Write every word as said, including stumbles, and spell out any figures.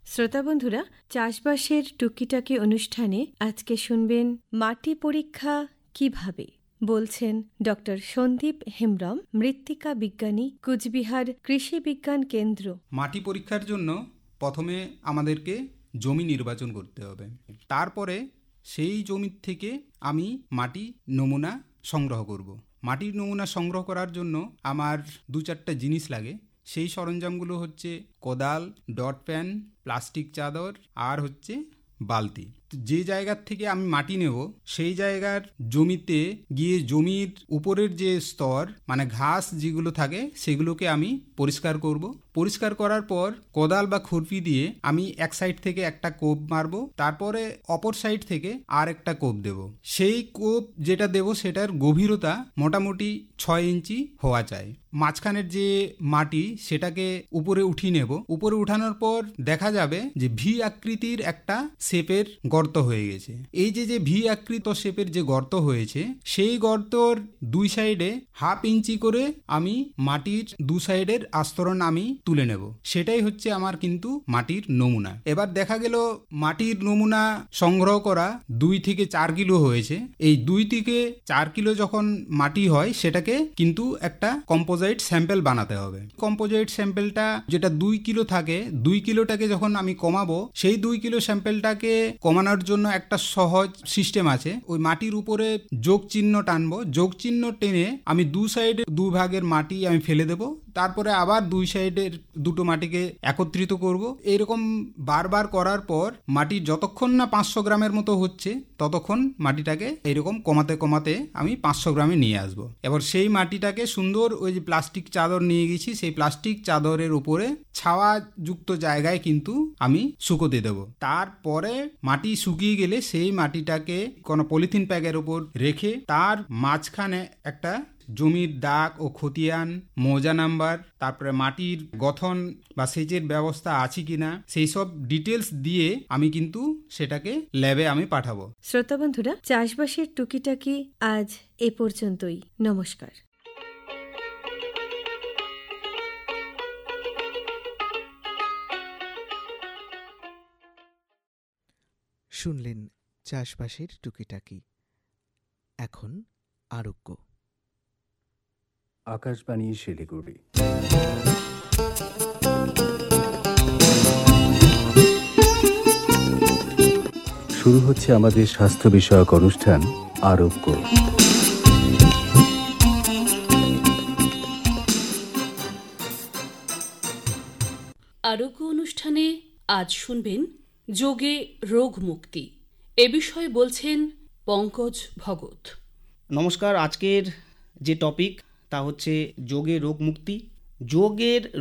শ্রোতা বন্ধুরা, চাষবাসের টুকিটাকি অনুষ্ঠানে আজকে শুনবেন মাটি পরীক্ষা কিভাবে, বলছেন ডক্টর সন্দীপ হেমব্রম, মৃত্তিকা বিজ্ঞানী, কুচবিহার কৃষি বিজ্ঞান কেন্দ্র। মাটি পরীক্ষার জন্য প্রথমে আমাদেরকে জমি নির্বাচন করতে হবে। তারপরে সেই জমি থেকে আমি মাটি নমুনা সংগ্রহ করব। মাটির নমুনা সংগ্রহ করার জন্য আমার দু চারটা জিনিস লাগে। সেই সরঞ্জামগুলো হচ্ছে কোদাল, ডট প্যান, প্লাস্টিক চাদর আর হচ্ছে বালতি। যে জায়গার থেকে আমি মাটি নেব সেই জায়গার জমিতে গিয়ে জমির উপরের যে স্তর মানে ঘাস যেগুলো থাকে সেগুলোকে আমি পরিষ্কার করব। পরিষ্কার করার পর কোদাল বা খুরপি দিয়ে আমি এক সাইড থেকে একটা কোপ মারব, তারপরে অপর সাইড থেকে আর একটা কোপ দেব। সেই কোপ যেটা দেব সেটার গভীরতা মোটামুটি ছয় ইঞ্চি হওয়া চাই। মাঝখানের যে মাটি সেটাকে উপরে উঠিয়ে নেব। উপরে উঠানোর পর দেখা যাবে যে ভি আকৃতির একটা শেপের গর্ত হয়ে গেছে। এই যে যে ভি আকৃত শেপের যে গর্ত হয়েছে সেই গর্তর দুই সাইডে হাফ ইঞ্চি করে আমি মাটির দু সাইডের আস্তরণ আমি তুলে নেব। সেটাই হচ্ছে আমার কিন্তু মাটির নমুনা। এবার দেখা গেল মাটির নমুনা সংগ্রহ করা দুই থেকে চার কিলো হয়েছে। এই দুই থেকে চার কিলো যখন মাটি হয় সেটাকে কিন্তু একটা কম্পোজাইট স্যাম্পেল বানাতে হবে। কম্পোজাইট স্যাম্পেলটা যেটা দুই কিলো থাকে, দুই কিলোটাকে যখন আমি কমাবো সেই দুই কিলো স্যাম্পেলটাকে কমানোর জন্য একটা সহজ সিস্টেম আছে। ওই মাটির উপরে যোগ চিহ্ন টানবো। যোগ চিহ্ন টেনে আমি দু সাইডে দু ভাগের মাটি আমি ফেলে দেব। তারপরে আবার দুই সাইডের দুটো মাটিকে একত্রিত করব। এইরকম বারবার করার পর মাটি যতক্ষণ না পাঁচশো গ্রামের মতো হচ্ছে ততক্ষণ মাটিটাকে এইরকম কমাতে কমাতে আমি পাঁচশো গ্রামে নিয়ে আসবো। এবার সেই মাটিটাকে সুন্দর ওই যে প্লাস্টিক চাদর নিয়ে গেছি সেই প্লাস্টিক চাদরের উপরে ছাওয়াযুক্ত জায়গায় কিন্তু আমি শুকোতে দেবো। তারপরে মাটি শুকিয়ে গেলে সেই মাটিটাকে কোনো পলিথিন প্যাকের উপর রেখে তার মাঝখানে একটা জমির দাগ ও খতিয়ান, মৌজা নাম্বার, তারপরে মাটির গঠন বা সেচের ব্যবস্থা আছে কিনা সেই সব ডিটেলস দিয়ে আমি কিন্তু সেটাকে ল্যাবে আমি পাঠাবো। শ্রোতা বন্ধুরা, চাষবাসের টুকিটাকি আজ এ পর্যন্তই। নমস্কার। শুনলেন চাষবাসের টুকিটাকি। এখন আরোগ্য। আকাশবাণী শিলিগুড়ি। শুরু হচ্ছে আমাদের স্বাস্থ্য বিষয়ক অনুষ্ঠান আরোগ্য। আরোগ্য অনুষ্ঠানে আজ শুনবেন যোগে রোগ মুক্তি। এ বিষয়ে বলছেন পঙ্কজ ভগত। নমস্কার। আজকের যে টপিক তা হচ্ছে যোগে রোগ মুক্তি। যোগের